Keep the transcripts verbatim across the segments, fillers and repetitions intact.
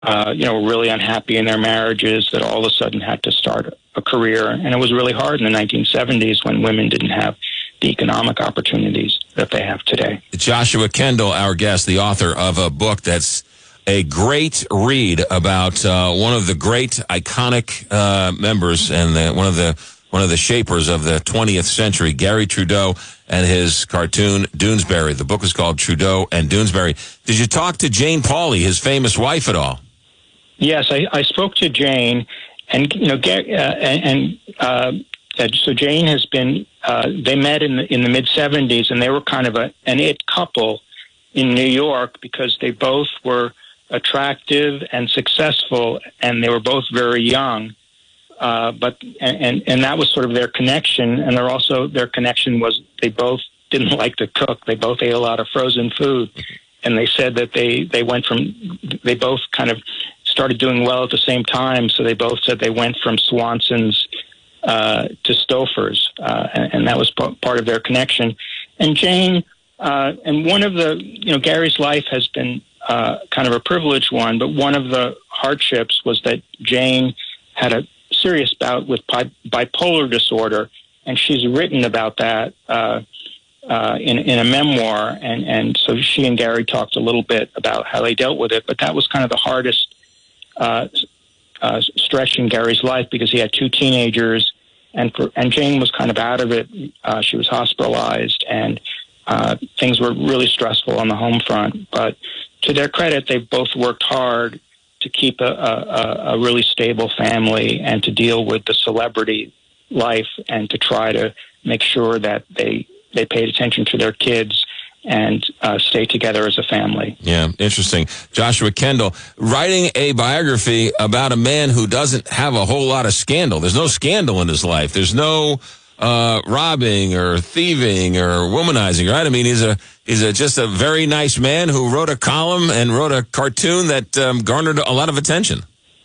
uh, you know, were really unhappy in their marriages that all of a sudden had to start a career. And it was really hard in the nineteen seventies when women didn't have the economic opportunities that they have today. Joshua Kendall, our guest, the author of a book that's a great read about uh, one of the great iconic uh, members and the, one of the one of the shapers of the twentieth century, Garry Trudeau, and his cartoon Doonesbury. The book is called Trudeau and Doonesbury. Did you talk to Jane Pauley, his famous wife, at all? Yes, I, I spoke to Jane, and you know, Gary, uh, and uh, so Jane has been. Uh, they met in the in the mid seventies, and they were kind of a an it couple in New York because they both were attractive and successful, and they were both very young. Uh, but and, and and that was sort of their connection, and they're also their connection was they both didn't like to cook. They both ate a lot of frozen food, and they said that they they went from they both kind of started doing well at the same time. So they both said they went from Swanson's uh, to Stouffer's, uh, and, and that was p- part of their connection. And Jane, uh, and one of the you know Gary's life has been uh, kind of a privileged one, but one of the hardships was that Jane had a serious bout with bi- bipolar disorder, and she's written about that uh, uh, in, in a memoir, and, and so she and Gary talked a little bit about how they dealt with it, but that was kind of the hardest uh, uh, stretch in Gary's life because he had two teenagers, and for, and Jane was kind of out of it. Uh, she was hospitalized, and uh, things were really stressful on the home front, but to their credit, they both worked hard to keep a, a, a really stable family and to deal with the celebrity life and to try to make sure that they they paid attention to their kids and uh, stay together as a family. Yeah, interesting. Joshua Kendall, writing a biography about a man who doesn't have a whole lot of scandal. There's no scandal in his life. There's no uh, robbing or thieving or womanizing, right? I mean, he's a he's a, just a very nice man who wrote a column and wrote a cartoon that um, garnered a lot of attention.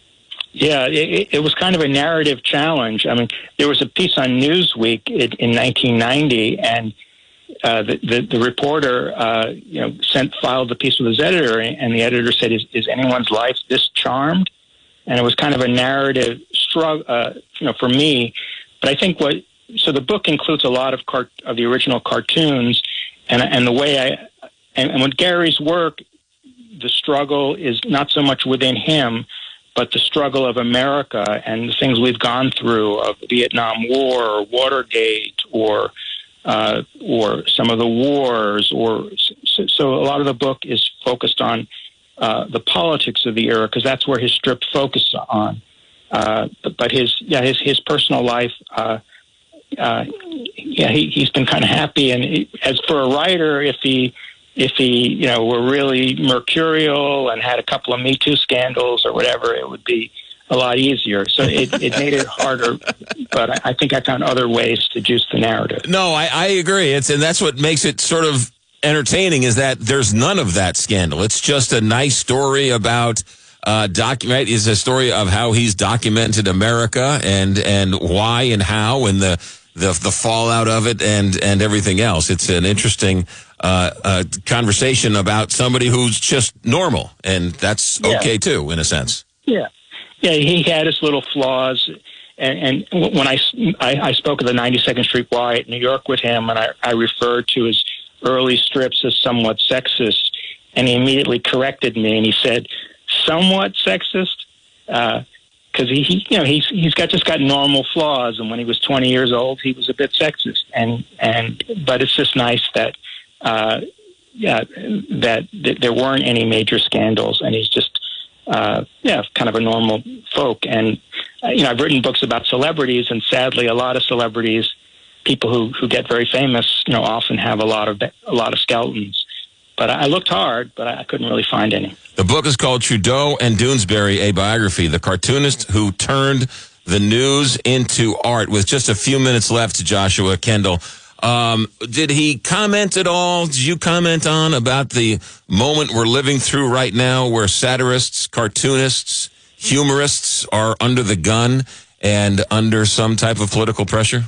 Yeah, it, it was kind of a narrative challenge. I mean, there was a piece on Newsweek in, in nineteen ninety, and uh, the, the the reporter, uh, you know, sent filed the piece with his editor, and the editor said, "Is, is anyone's life this charmed?" And it was kind of a narrative struggle, uh, you know, for me. But I think what so the book includes a lot of cart, of the original cartoons, and and the way I and, and with Gary's work, the struggle is not so much within him, but the struggle of America and the things we've gone through of the Vietnam War or Watergate or uh, or some of the wars. Or so, so a lot of the book is focused on uh, the politics of the era because that's where his strip focused on. Uh, but, but his yeah his his personal life. Uh, uh, yeah, he, he's been kind of happy. And he, as for a writer, if he if he, you know, were really mercurial and had a couple of Me Too scandals or whatever, it would be a lot easier. So it, it made it harder, but I, I think I found other ways to juice the narrative. No, I, I agree. It's and that's what makes it sort of entertaining is that there's none of that scandal. It's just a nice story about uh, document. It's a story of how he's documented America and and why and how and the the the fallout of it and and everything else. It's an interesting uh, uh, conversation about somebody who's just normal, and that's okay yeah. too, in a sense. Yeah, yeah. He had his little flaws, and, and when I, I I spoke at the ninety-second Street Y at New York with him, and I, I referred to his early strips as somewhat sexist, and he immediately corrected me, and he said, "Somewhat sexist." Uh, Because he, he, you know, he's he's got just got normal flaws, and when he was twenty years old, he was a bit sexist, and and but it's just nice that, uh, yeah, that, that there weren't any major scandals, and he's just, uh, yeah, kind of a normal folk. And uh, you know, I've written books about celebrities, and sadly, a lot of celebrities, people who, who get very famous, you know, often have a lot of a lot of skeletons. But I looked hard, but I couldn't really find any. The book is called Trudeau and Doonesbury, a biography, the cartoonist who turned the news into art. With just a few minutes left, Joshua Kendall, um, did he comment at all, did you comment on about the moment we're living through right now where satirists, cartoonists, humorists are under the gun and under some type of political pressure?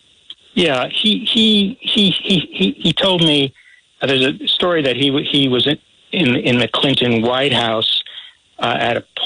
Yeah, he he he he he, he told me, Uh, there's a story that he he was in in, in the Clinton White House uh, at a